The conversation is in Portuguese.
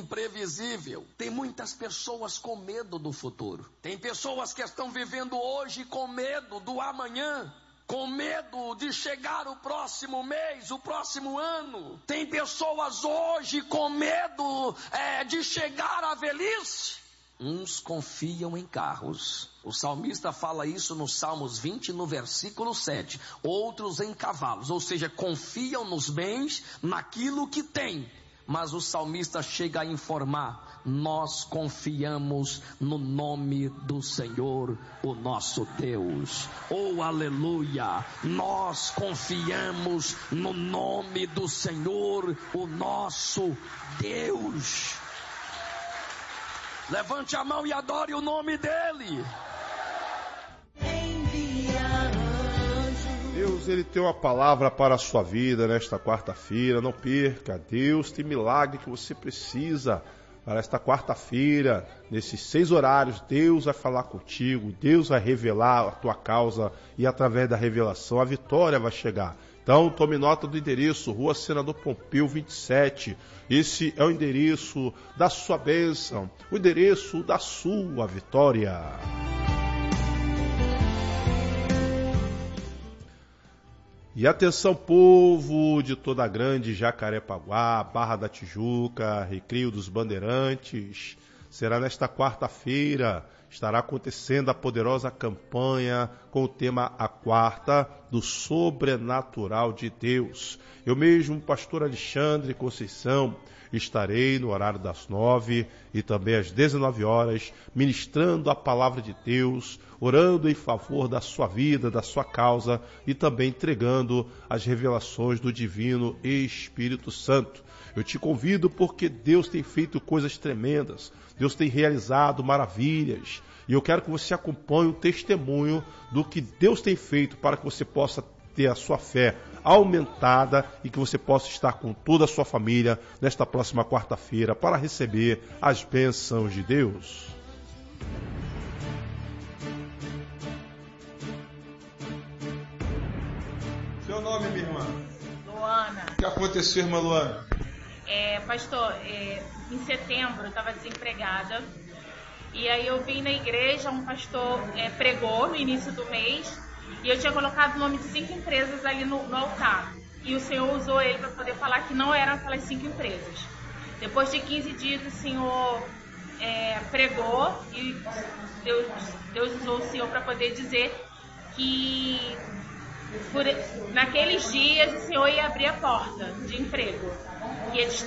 imprevisível. Tem muitas pessoas com medo do futuro. Tem pessoas que estão vivendo hoje com medo do amanhã, com medo de chegar o próximo mês, o próximo ano. Tem pessoas hoje com medo de chegar à velhice. Uns confiam em carros. O salmista fala isso no Salmos 20, no versículo 7. Outros em cavalos, ou seja, confiam nos bens, naquilo que tem. Mas o salmista chega a informar: nós confiamos no nome do Senhor, o nosso Deus. Oh, aleluia! Nós confiamos no nome do Senhor, o nosso Deus. Levante a mão e adore o nome dele. Deus, Ele tem uma palavra para a sua vida nesta quarta-feira. Não perca. Deus tem milagre que você precisa para esta quarta-feira. Nesses 6 horários, Deus vai falar contigo. Deus vai revelar a tua causa e através da revelação a vitória vai chegar. Então, tome nota do endereço, Rua Senador Pompeu 27. Esse é o endereço da sua bênção, o endereço da sua vitória. E atenção, povo de toda a grande Jacarepaguá, Barra da Tijuca, Recreio dos Bandeirantes. Será nesta quarta-feira, estará acontecendo a poderosa campanha com o tema A Quarta do Sobrenatural de Deus. Eu mesmo, pastor Alexandre Conceição, estarei no horário das 9 e também às 19 horas, ministrando a palavra de Deus, orando em favor da sua vida, da sua causa e também entregando as revelações do Divino Espírito Santo. Eu te convido porque Deus tem feito coisas tremendas, Deus tem realizado maravilhas, e eu quero que você acompanhe o testemunho do que Deus tem feito para que você possa ter a sua fé aumentada e que você possa estar com toda a sua família nesta próxima quarta-feira para receber as bênçãos de Deus. Seu nome, minha irmã? Luana. O que aconteceu, irmã Luana? Pastor, em setembro eu estava desempregada e aí eu vim na igreja, um pastor pregou no início do mês e eu tinha colocado o nome de 5 empresas ali no altar e o Senhor usou ele para poder falar que não eram aquelas 5 empresas. Depois de 15 dias o Senhor pregou e Deus usou o Senhor para poder dizer que naqueles dias o Senhor ia abrir a porta de emprego. E eles